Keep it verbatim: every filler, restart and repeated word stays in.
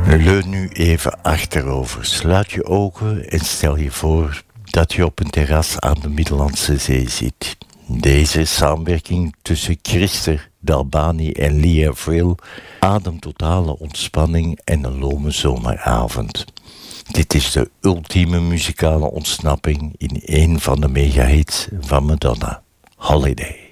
Leun nu even achterover, sluit je ogen en stel je voor dat je op een terras aan de Middellandse Zee zit. Deze samenwerking tussen Christer Dalbani en Lee Avril ademt totale ontspanning en een lome zomeravond. Dit is de ultieme muzikale ontsnapping in een van de megahits van Madonna, Holiday.